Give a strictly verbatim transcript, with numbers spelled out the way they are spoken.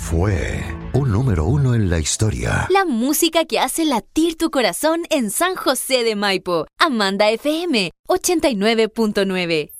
fue un número uno en la historia. La música que hace latir tu corazón en San José de Maipo. Amanda F M ochenta y nueve punto nueve.